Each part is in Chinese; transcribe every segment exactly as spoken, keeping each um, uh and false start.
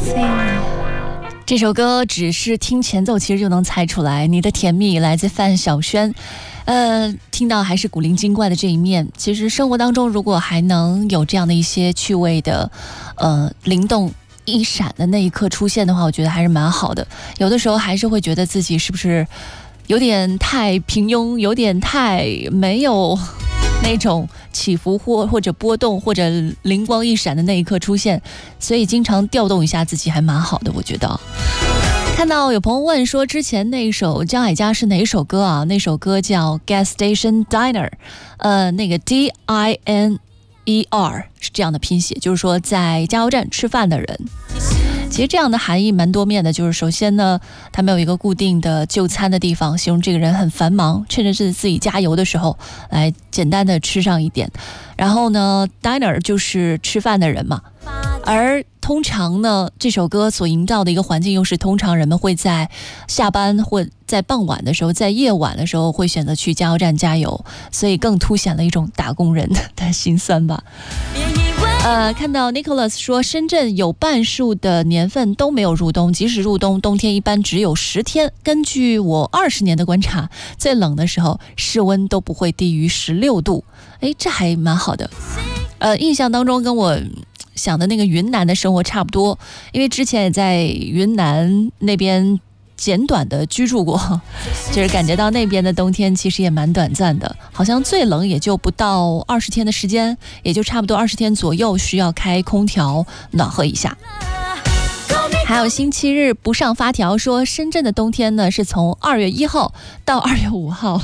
这首歌只是听前奏其实就能猜出来，你的甜蜜来自范晓萱。呃，听到还是古灵精怪的这一面。其实生活当中如果还能有这样的一些趣味的呃灵动一闪的那一刻出现的话，我觉得还是蛮好的。有的时候还是会觉得自己是不是有点太平庸，有点太没有那种起伏或或者波动或者灵光一闪的那一刻出现，所以经常调动一下自己还蛮好的，我觉得。看到有朋友问说之前那首江海佳是哪一首歌啊？那首歌叫 Gas Station Diner， 呃，那个 D I N E R 是这样的拼写，就是说在加油站吃饭的人。其实这样的含义蛮多面的，就是首先呢，他没有一个固定的就餐的地方，形容这个人很繁忙，趁着是自己加油的时候来简单的吃上一点。然后呢 diner 就是吃饭的人嘛，而通常呢这首歌所营造的一个环境又是通常人们会在下班或在傍晚的时候，在夜晚的时候会选择去加油站加油，所以更凸显了一种打工人的心酸吧。呃，看到 Nicholas 说深圳有半数的年份都没有入冬，即使入冬，冬天一般只有十天。根据我二十年的观察，最冷的时候室温都不会低于十六度。诶，这还蛮好的。呃，印象当中跟我想的那个云南的生活差不多，因为之前也在云南那边简短的居住过，就是感觉到那边的冬天其实也蛮短暂的，好像最冷也就不到二十天的时间，也就差不多二十天左右需要开空调暖和一下。还有星期日不上发条说深圳的冬天呢是从二月一号到二月五号，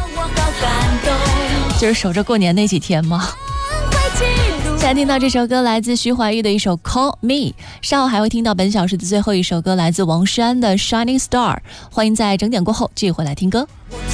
就是守着过年那几天吗？现在听到这首歌来自徐怀钰的一首 Call Me， 稍后还会听到本小时的最后一首歌来自王诗安的 Shining Star。 欢迎在整点过后继续回来听歌。